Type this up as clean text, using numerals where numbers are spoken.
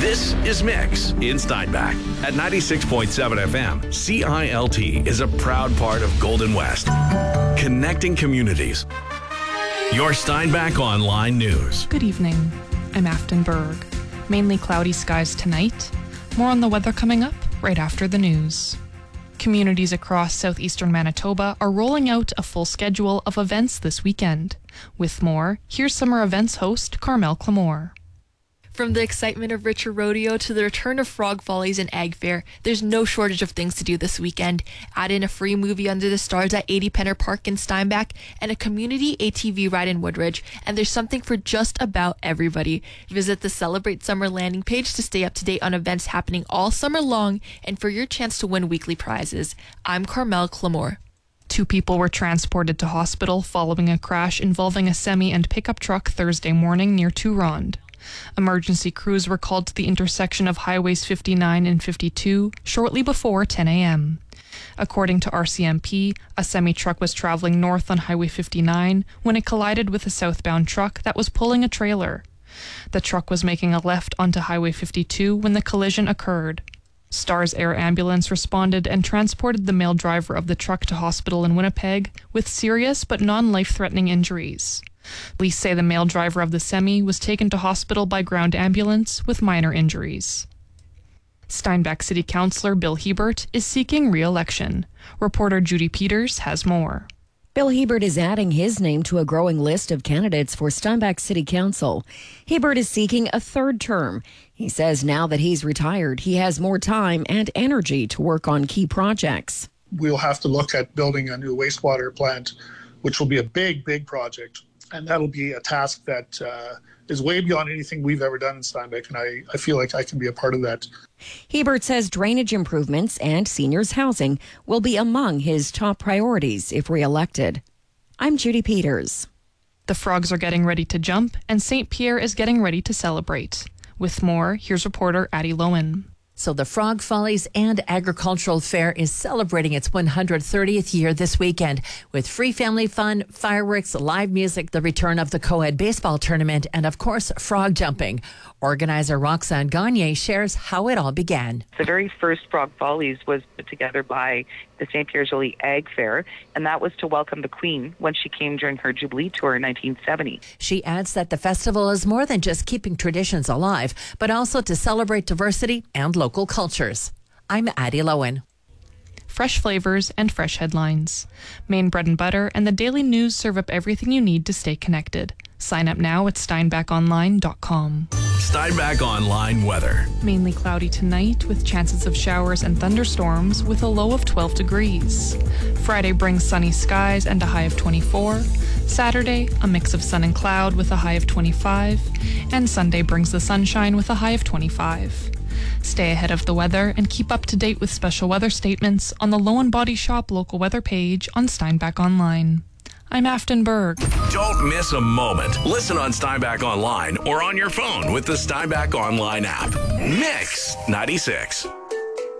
This is Mix in Steinbach at 96.7 FM. CILT is a proud part of Golden West, connecting communities. Your Steinbach Online News. Good evening. I'm Afton Berg. Mainly cloudy skies tonight. More on the weather coming up right after the news. Communities across southeastern Manitoba are rolling out a full schedule of events this weekend. With more, here's summer events host Carmel Clamore. From the excitement of Richer Rodeo to the return of Frog Follies and Ag Fair, there's no shortage of things to do this weekend. Add in a free movie under the stars at 80 Penner Park in Steinbach and a community ATV ride in Woodridge, and there's something for just about everybody. Visit the Celebrate Summer landing page to stay up to date on events happening all summer long and for your chance to win weekly prizes. I'm Carmel Clamore. 2 people were transported to hospital following a crash involving a semi and pickup truck Thursday morning near Turand. Emergency crews were called to the intersection of Highways 59 and 52 shortly before 10 a.m. According to RCMP, a semi-truck was traveling north on Highway 59 when it collided with a southbound truck that was pulling a trailer. The truck was making a left onto Highway 52 when the collision occurred. Stars Air Ambulance responded and transported the male driver of the truck to hospital in Winnipeg with serious but non-life-threatening injuries. Police say the male driver of the semi was taken to hospital by ground ambulance with minor injuries. Steinbach City Councillor Bill Hebert is seeking re-election. Reporter Judy Peters has more. Bill Hebert is adding his name to a growing list of candidates for Steinbach City Council. Hebert is seeking a 3rd term. He says now that he's retired, he has more time and energy to work on key projects. We'll have to look at building a new wastewater plant, which will be a big, big project. And that'll be a task that is way beyond anything we've ever done in Steinbach, and I feel like I can be a part of that. Hebert says drainage improvements and seniors housing will be among his top priorities if re-elected. I'm Judy Peters. The Frogs are getting ready to jump, and St. Pierre is getting ready to celebrate. With more, here's reporter Addie Lowen. So the Frog Follies and Agricultural Fair is celebrating its 130th year this weekend with free family fun, fireworks, live music, the return of the co-ed baseball tournament, and of course, frog jumping. Organizer Roxanne Gagne shares how it all began. The very first Frog Follies was put together by the St. Pierre Joly Ag Fair, and that was to welcome the Queen when she came during her Jubilee tour in 1970. She adds that the festival is more than just keeping traditions alive, but also to celebrate diversity and local cultures. I'm Addie Lowen. Fresh flavors and fresh headlines. Maine Bread and Butter and the Daily News serve up everything you need to stay connected. Sign up now at steinbachonline.com. Steinbach Online weather. Mainly cloudy tonight with chances of showers and thunderstorms with a low of 12 degrees. Friday brings sunny skies and a high of 24. Saturday, a mix of sun and cloud with a high of 25. And Sunday brings the sunshine with a high of 25. Stay ahead of the weather and keep up to date with special weather statements on the Lowen Body Shop local weather page on Steinbach Online. I'm Afton Berg. Don't miss a moment. Listen on Steinbach Online or on your phone with the Steinbach Online app. Mix 96.